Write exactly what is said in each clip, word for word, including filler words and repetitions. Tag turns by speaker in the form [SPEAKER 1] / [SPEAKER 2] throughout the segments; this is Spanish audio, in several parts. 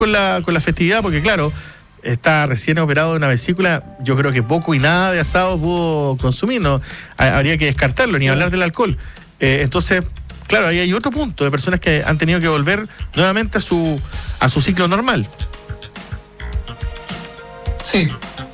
[SPEAKER 1] con la, con la festividad, porque claro, está recién operado de una vesícula, yo creo que poco y nada de asado pudo consumir, ¿no? Habría que descartarlo, ni hablar del alcohol. Eh, entonces, claro, ahí hay otro punto de personas que han tenido que volver nuevamente a su, a su ciclo normal.
[SPEAKER 2] Sí.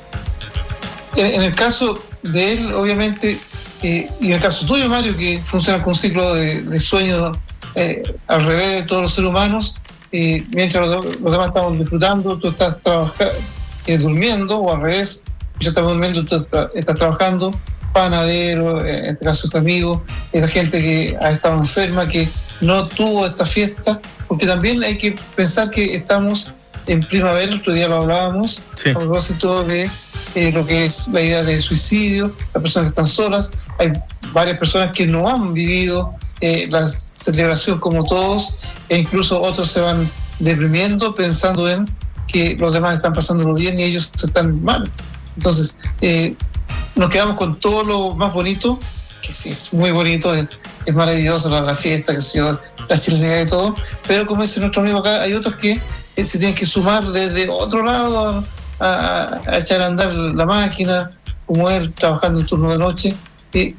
[SPEAKER 2] En, en el caso de él, obviamente, eh, y en el caso tuyo, Mario, que funciona con un ciclo de, de sueño eh, al revés de todos los seres humanos, eh, mientras los, los demás estamos disfrutando, tú estás trabajando, eh, durmiendo, o al revés, ya estamos durmiendo, tú estás, estás trabajando, panadero, eh, en este caso tu amigo, eh, la gente que ha estado enferma, que no tuvo esta fiesta, porque también hay que pensar que estamos en primavera, otro día lo hablábamos,
[SPEAKER 1] sí,
[SPEAKER 2] a propósito de eh, lo que es la idea de suicidio, las personas que están solas, hay varias personas que no han vivido eh, la celebración como todos, e incluso otros se van deprimiendo pensando en que los demás están pasándolo bien y ellos están mal. Entonces, eh, nos quedamos con todo lo más bonito, que sí es muy bonito, es, es maravilloso la, la fiesta, que se yo, la chilenidad y todo, pero como dice nuestro amigo acá, hay otros que eh, se tienen que sumar desde otro lado a, a, a echar a andar la máquina, como él trabajando en turno de noche. Y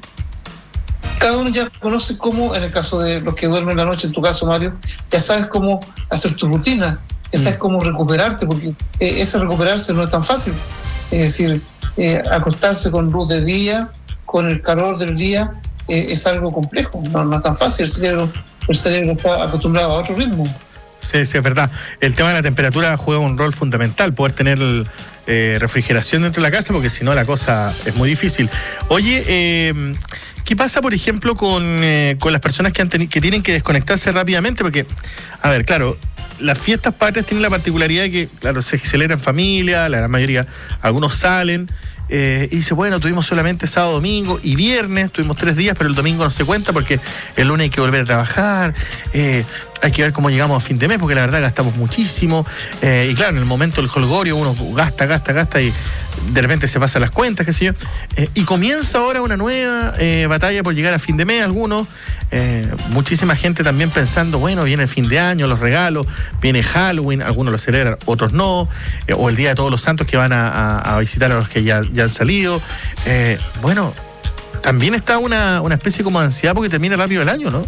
[SPEAKER 2] cada uno ya conoce cómo, en el caso de los que duermen la noche, en tu caso, Mario, ya sabes cómo hacer tu rutina, ya sabes cómo recuperarte, porque eh, ese recuperarse no es tan fácil. Es decir, eh, acostarse con luz de día, con el calor del día, eh, es algo complejo, no, no es tan fácil. El cerebro, el cerebro está acostumbrado a otro ritmo.
[SPEAKER 1] Sí, sí, es verdad. El tema de la temperatura juega un rol fundamental, poder tener eh, refrigeración dentro de la casa, porque si no la cosa es muy difícil. Oye, eh, ¿qué pasa, por ejemplo, con, eh, con las personas que, han teni- que tienen que desconectarse rápidamente? Porque, a ver, claro, las fiestas patrias tienen la particularidad de que, claro, se celebra en familia, la gran mayoría, algunos salen, eh, y dice, bueno, tuvimos solamente sábado, domingo y viernes, tuvimos tres días, pero el domingo no se cuenta porque el lunes hay que volver a trabajar, eh, hay que ver cómo llegamos a fin de mes, porque la verdad gastamos muchísimo, eh, y claro, en el momento del jolgorio uno gasta, gasta, gasta y de repente se pasan las cuentas, qué sé yo, eh, y comienza ahora una nueva eh, batalla por llegar a fin de mes, algunos, eh, muchísima gente también pensando, bueno, viene el fin de año, los regalos, viene Halloween, algunos lo celebran, otros no, eh, o el Día de Todos los Santos que van a, a, a visitar a los que ya, ya han salido, eh, bueno, también está una, una especie como de ansiedad porque termina rápido el año, ¿no?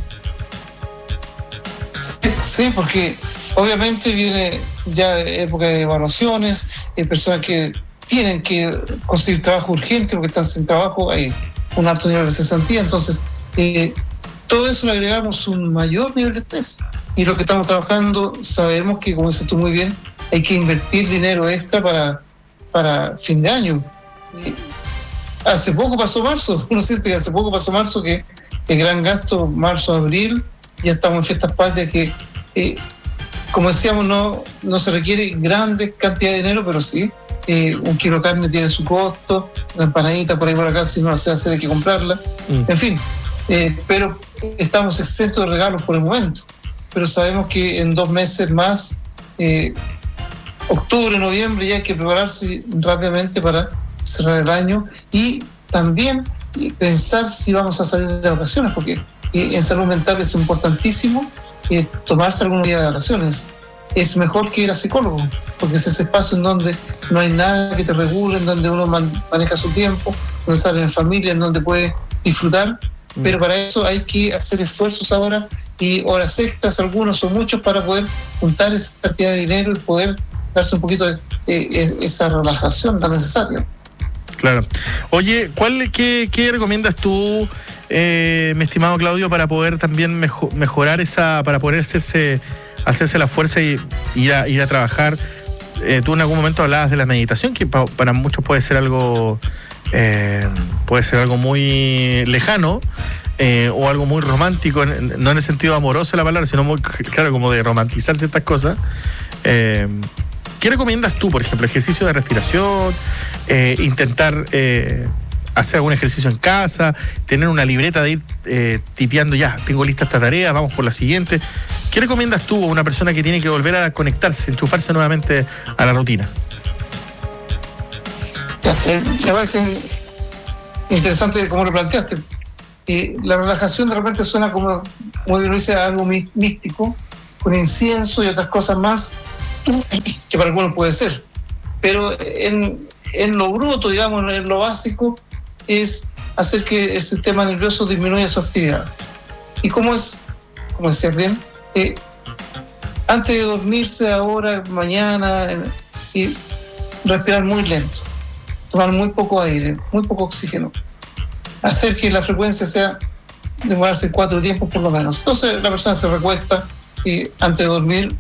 [SPEAKER 2] Sí, sí, porque obviamente viene ya época de evaluaciones, hay personas que tienen que conseguir trabajo urgente porque están sin trabajo, hay un alto nivel de cesantía, entonces eh, todo eso le agregamos un mayor nivel de estrés. Y lo que estamos trabajando, sabemos que, como dices tú muy bien, hay que invertir dinero extra para, para fin de año. Y hace poco pasó marzo, uno siente que hace poco pasó marzo, que el gran gasto, marzo, abril, ya estamos en fiestas patrias que, eh, como decíamos, no, no se requiere grandes cantidades de dinero, pero sí, eh, un kilo de carne tiene su costo, una empanadita por ahí por acá, si no la sé hacer hay que comprarla, mm. en fin, eh, pero estamos exentos de regalos por el momento, pero sabemos que en dos meses más, eh, octubre, noviembre, ya hay que prepararse rápidamente para cerrar el año y también pensar si vamos a salir de vacaciones, porque eh, en salud mental es importantísimo eh, tomarse algunos días de vacaciones. Es mejor que ir a psicólogo, porque es ese espacio en donde no hay nada que te regule, en donde uno man, maneja su tiempo, donde sale en familia, en donde puede disfrutar, mm. pero para eso hay que hacer esfuerzos ahora y horas extras, algunos o muchos, para poder juntar esa cantidad de dinero y poder darse un poquito de eh, esa relajación tan necesaria.
[SPEAKER 1] Claro. Oye, ¿cuál, qué, qué recomiendas tú, eh, mi estimado Claudio, para poder también mejo, mejorar esa, para poder hacerse, hacerse la fuerza y ir a, ir a trabajar? Eh, tú en algún momento hablabas de la meditación, que pa, para muchos puede ser algo, eh, puede ser algo muy lejano, eh, o algo muy romántico, no en el sentido amoroso de la palabra, sino muy, claro, como de romantizar ciertas cosas. Eh, ¿Qué recomiendas tú, por ejemplo? ¿Ejercicio de respiración? Eh, ¿Intentar eh, hacer algún ejercicio en casa? ¿Tener una libreta de ir eh, tipeando, ya, tengo lista esta tarea, vamos por la siguiente? ¿Qué recomiendas tú a una persona que tiene que volver a conectarse, enchufarse nuevamente a la rutina?
[SPEAKER 2] Me parece interesante cómo lo planteaste. Eh, la relajación de repente suena como, muy bien dice, algo místico, con incienso y otras cosas más. que para algunos puede ser. Pero en, en lo bruto, digamos, en lo básico, es hacer que el sistema nervioso disminuya su actividad. Y como es, como decías bien, eh, antes de dormirse ahora, mañana, y respirar muy lento, tomar muy poco aire, muy poco oxígeno, hacer que la frecuencia sea demorarse cuatro tiempos por lo menos. Entonces la persona se recuesta y antes de dormir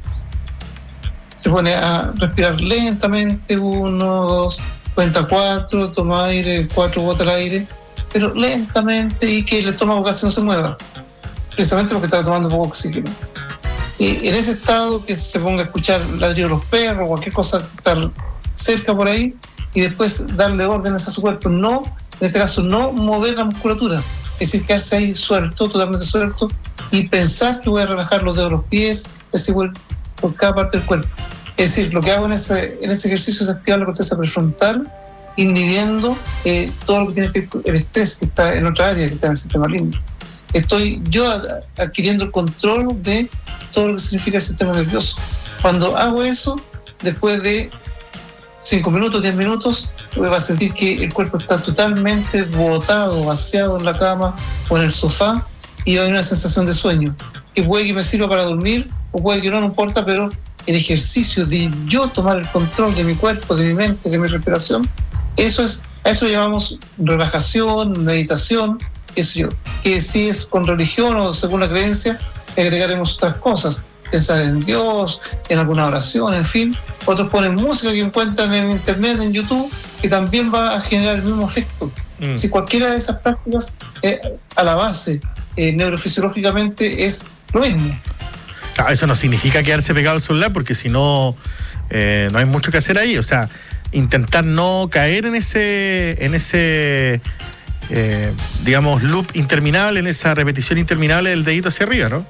[SPEAKER 2] se pone a respirar lentamente, uno, dos, cuenta cuatro, toma aire, cuatro, bota el aire, pero lentamente, y que el estómago casi no se mueva, precisamente porque está tomando poco oxígeno. Y en ese estado que se ponga a escuchar ladrido de los perros, cualquier cosa que está cerca por ahí, y después darle órdenes a su cuerpo, no, en este caso no mover la musculatura, es decir, quedarse ahí suelto, totalmente suelto, y pensar que voy a relajar los dedos de los pies, es igual por cada parte del cuerpo. Es decir, lo que hago en ese, en ese ejercicio es activar la corteza prefrontal, inhibiendo eh, todo lo que tiene que ver con el estrés que está en otra área, que está en el sistema límbico. Estoy yo adquiriendo el control de todo lo que significa el sistema nervioso. Cuando hago eso, después de cinco minutos, diez minutos, va a sentir que el cuerpo está totalmente botado, vaciado en la cama o en el sofá, y hay una sensación de sueño, que puede que me sirva para dormir, o puede que no, no importa, pero el ejercicio de yo tomar el control de mi cuerpo, de mi mente, de mi respiración, eso es, a eso llamamos relajación, meditación, eso yo. Que si es con religión o según la creencia, agregaremos otras cosas, pensar en Dios, en alguna oración, en fin. Otros ponen música que encuentran en internet, en YouTube, que también va a generar el mismo efecto. Mm. Si cualquiera de esas prácticas, eh, a la base, eh, neurofisiológicamente, es lo mismo.
[SPEAKER 1] Ah, eso no significa quedarse pegado al celular, porque si no, eh, no hay mucho que hacer ahí. O sea, intentar no caer en ese, en ese eh, digamos, loop interminable, en esa repetición interminable del dedito hacia arriba, ¿no?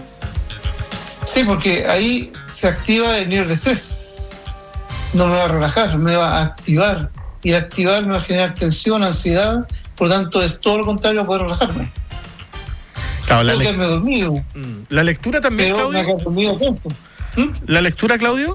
[SPEAKER 2] Sí, porque ahí se activa el nivel de estrés. No me va a relajar, me va a activar. Y al activar me va a generar tensión, ansiedad. Por lo tanto, es todo lo contrario a poder relajarme.
[SPEAKER 1] Claro, la,
[SPEAKER 2] le... dormido.
[SPEAKER 1] la lectura también,
[SPEAKER 2] pero
[SPEAKER 1] Claudio.
[SPEAKER 2] Me dormido ¿Mm?
[SPEAKER 1] ¿La lectura, Claudio?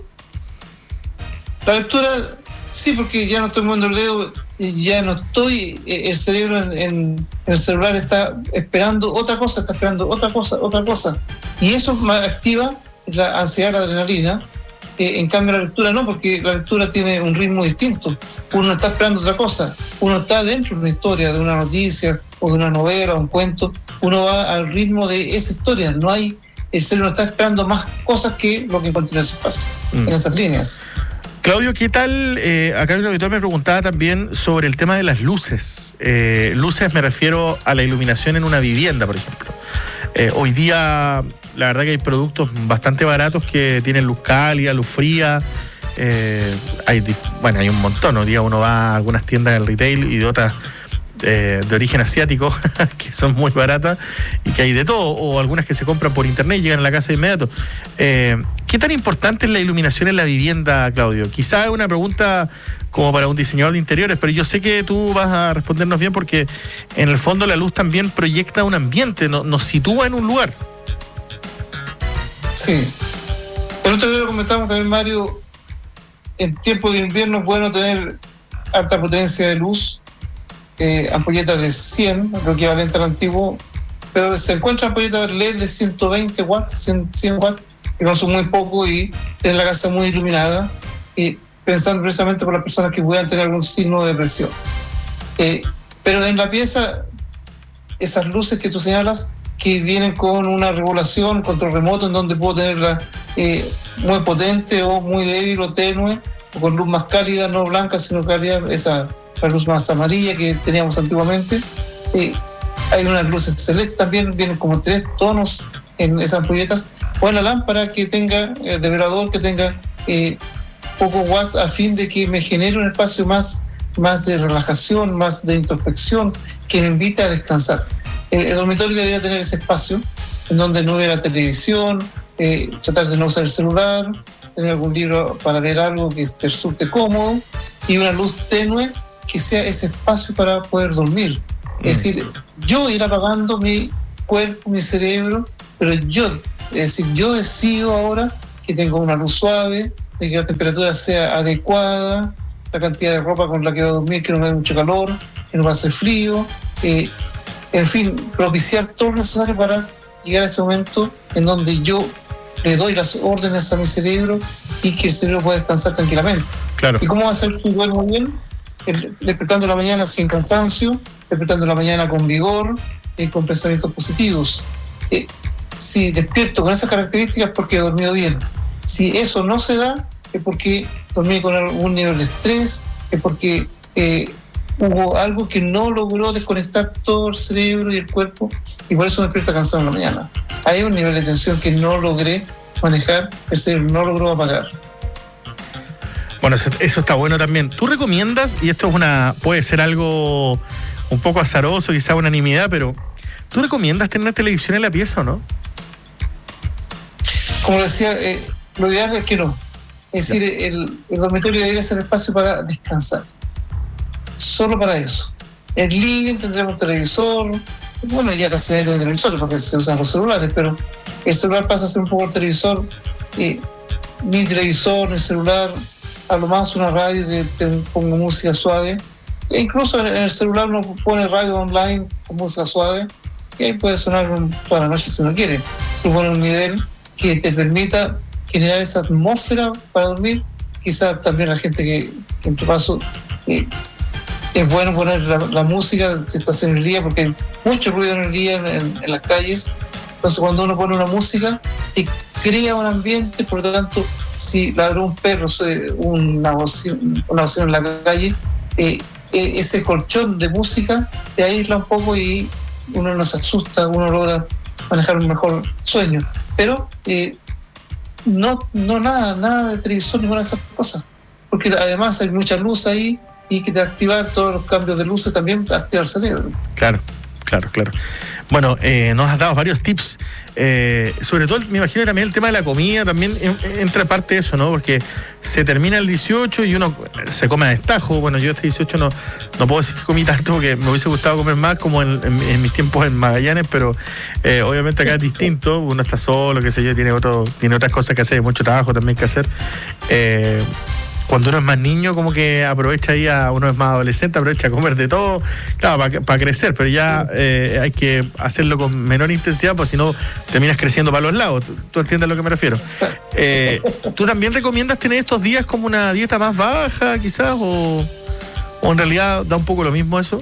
[SPEAKER 2] La lectura, sí, porque ya no estoy moviendo el dedo, ya no estoy, el cerebro en, en el celular está esperando otra cosa, está esperando otra cosa, otra cosa. Y eso me activa la ansiedad, la adrenalina. Eh, en cambio la lectura no, porque la lectura tiene un ritmo distinto. Uno está esperando otra cosa, uno está dentro de una historia, de una noticia o de una novela, un cuento. Uno va al ritmo de esa historia, no hay, el cerebro está esperando más cosas que lo que encuentra en ese espacio, mm. en esas líneas.
[SPEAKER 1] Claudio, ¿qué tal? Eh, acá un auditor me preguntaba también sobre el tema de las luces. Eh, luces me refiero a la iluminación en una vivienda, por ejemplo. Eh, hoy día, la verdad que hay productos bastante baratos que tienen luz cálida, luz fría. Eh, hay, bueno, hay un montón. Hoy día uno va a algunas tiendas del retail y de otras eh, de origen asiático que son muy baratas y que hay de todo, o algunas que se compran por internet y llegan a la casa de inmediato. Eh, ¿Qué tan importante es la iluminación en la vivienda, Claudio? Quizá es una pregunta como para un diseñador de interiores, pero yo sé que tú vas a respondernos bien porque en el fondo la luz también proyecta un ambiente, no, nos sitúa en un lugar.
[SPEAKER 2] Sí. El otro día lo comentamos también, Mario, en tiempo de invierno es bueno tener alta potencia de luz, eh, ampolletas de cien, lo equivalente al antiguo, pero se encuentran ampolletas L E D de ciento veinte watts, cien, cien watts, que consumen muy poco y tener la casa muy iluminada, y pensando precisamente por las personas que puedan tener algún signo de depresión. Eh, pero en la pieza, esas luces que tú señalas, que vienen con una regulación, control remoto, en donde puedo tenerla eh, muy potente o muy débil o tenue, o con luz más cálida, no blanca, sino cálida, esa la luz más amarilla que teníamos antiguamente. Eh, hay unas luces celestes también, vienen como tres tonos en esas ampolletas, o en la lámpara que tenga, el de velador que tenga eh, poco watts, a fin de que me genere un espacio más, más de relajación, más de introspección, que me invite a descansar. El, el dormitorio debería tener ese espacio en donde no hubiera televisión, eh, tratar de no usar el celular, tener algún libro para leer algo que te resulte cómodo, y una luz tenue que sea ese espacio para poder dormir. Mm. Es decir, yo ir apagando mi cuerpo, mi cerebro, pero yo, es decir, yo decido ahora que tengo una luz suave, de que la temperatura sea adecuada, la cantidad de ropa con la que va a dormir, que no me dé mucho calor, que no pase frío, eh, en fin, propiciar todo lo necesario para llegar a ese momento en donde yo le doy las órdenes a mi cerebro y que el cerebro pueda descansar tranquilamente.
[SPEAKER 1] Claro.
[SPEAKER 2] ¿Y cómo va a ser si duermo bien? El, despertando en la mañana sin cansancio, despertando en la mañana con vigor, eh, con pensamientos positivos. Eh, si despierto con esas características, porque he dormido bien. Si eso no se da, es porque dormí con algún nivel de estrés, es porque eh, hubo algo que no logró desconectar todo el cerebro y el cuerpo, y por eso me despierto cansado en la mañana. Hay un nivel de tensión que no logré manejar, el cerebro no logró apagar.
[SPEAKER 1] Bueno, eso, eso está bueno también. ¿Tú recomiendas, y esto es una puede ser algo un poco azaroso, quizá unanimidad, pero ¿tú recomiendas tener televisión en la pieza o no?
[SPEAKER 2] Como decía, eh, lo ideal es que no. Es decir, el, el dormitorio debería ser espacio para descansar. Solo para eso. En el living tendremos televisor. Bueno, ya casi no hay televisores porque se usan los celulares, pero el celular pasa a ser un poco el televisor. Eh, ni televisor, ni celular. A lo más una radio que te ponga música suave. E incluso en el celular uno pone radio online con música suave. Y ahí puede sonar toda la noche si uno quiere. Se pone un nivel que te permita generar esa atmósfera para dormir. Quizás también la gente que, que en tu caso eh, es bueno poner la, la música si estás en el día, porque hay mucho ruido en el día en, en, en las calles. Entonces cuando uno pone una música te crea un ambiente, por lo tanto si ladró un perro, una bocina, una bocina en la calle, eh, eh, ese colchón de música te aísla un poco y uno no se asusta, uno logra manejar un mejor sueño. Pero eh, no, no nada, nada de televisor, ninguna de esas cosas, porque además hay mucha luz ahí y que te activar todos los cambios de luces también te activa el cerebro.
[SPEAKER 1] Claro, claro, claro. Bueno, eh, nos has dado varios tips, eh, sobre todo me imagino también el tema de la comida, también entra parte de eso, ¿no? Porque se termina el dieciocho y uno se come a destajo. Bueno, yo este dieciocho no, no puedo decir que comí tanto porque me hubiese gustado comer más como en, en, en mis tiempos en Magallanes, pero eh, obviamente acá es distinto, uno está solo, qué sé yo, tiene, otro, tiene otras cosas que hacer, hay mucho trabajo también que hacer. Eh, Cuando uno es más niño, como que aprovecha ahí, a uno es más adolescente, aprovecha a comer de todo, claro, para pa crecer, pero ya eh, hay que hacerlo con menor intensidad, porque si no terminas creciendo para los lados. ¿Tú, tú entiendes a lo que me refiero? Eh, ¿Tú también recomiendas tener estos días como una dieta más baja, quizás, o, o en realidad da un poco lo mismo eso?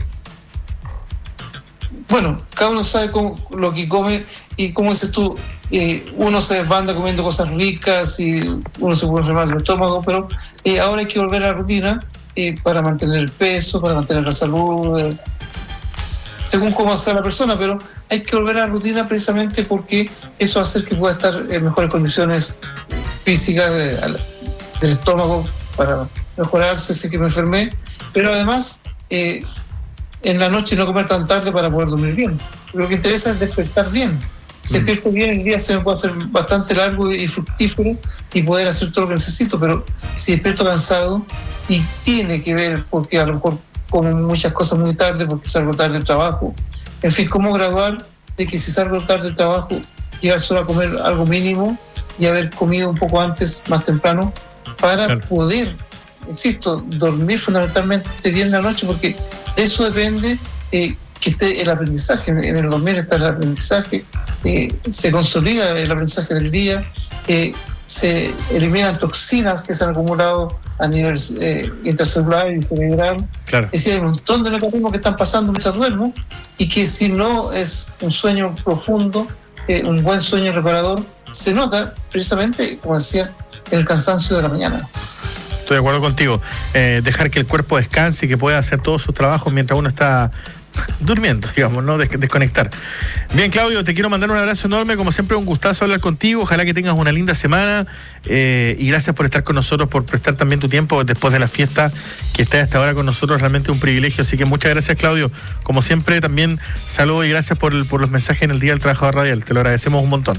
[SPEAKER 2] Bueno, cada uno sabe cómo, lo que come, y como dices tú, eh, uno se desbanda comiendo cosas ricas y uno se puede enfermar del estómago, pero eh, ahora hay que volver a la rutina eh, para mantener el peso, para mantener la salud, eh, según cómo sea la persona, pero hay que volver a la rutina precisamente porque eso va a hacer que pueda estar en mejores condiciones físicas de, del estómago para mejorarse si que me enfermé, pero además eh, en la noche no comer tan tarde para poder dormir bien. Lo que interesa es despertar bien. Si despierto bien, el día se me puede hacer bastante largo y fructífero y poder hacer todo lo que necesito, pero si despierto cansado, y tiene que ver porque a lo mejor como muchas cosas muy tarde, porque salgo tarde del trabajo. En fin, cómo graduar de que si salgo tarde del trabajo, llegar solo a comer algo mínimo y haber comido un poco antes, más temprano, para claro. poder, insisto, dormir fundamentalmente bien la noche, porque de eso depende eh, que esté el aprendizaje. En el dormir está el aprendizaje, eh, se consolida el aprendizaje del día, eh, se eliminan toxinas que se han acumulado a nivel eh, intracelular y cerebral. Claro. Es decir, hay un montón de mecanismos que están pasando mientras duermo y que si no es un sueño profundo, eh, un buen sueño reparador, se nota precisamente, como decía, en el cansancio de la mañana.
[SPEAKER 1] Estoy de acuerdo contigo. Eh, dejar que el cuerpo descanse y que pueda hacer todos sus trabajos mientras uno está durmiendo, digamos, ¿no? Des- desconectar. Bien, Claudio, te quiero mandar un abrazo enorme. Como siempre, un gustazo hablar contigo. Ojalá que tengas una linda semana. Eh, y gracias por estar con nosotros, por prestar también tu tiempo después de la fiesta, que estés hasta ahora con nosotros. Realmente un privilegio. Así que muchas gracias, Claudio. Como siempre, también saludos y gracias por, el, por los mensajes en el Día del Trabajador Radial. Te lo agradecemos un montón.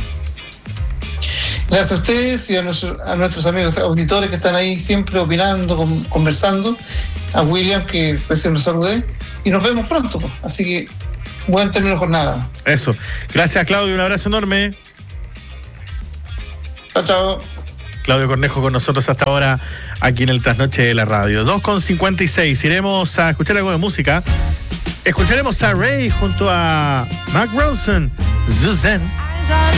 [SPEAKER 2] Gracias a ustedes y a, nuestro, a nuestros amigos auditores que están ahí siempre opinando, con, conversando. A William, que recién nos saludé. Y nos vemos pronto. Así que buen término de jornada.
[SPEAKER 1] Eso. Gracias, Claudio. Un abrazo enorme.
[SPEAKER 2] Chao, chao.
[SPEAKER 1] Claudio Cornejo con nosotros hasta ahora aquí en el Trasnoche de la Radio. dos con cincuenta y seis, iremos a escuchar algo de música. Escucharemos a Ray junto a Mark Ronson, Suzanne.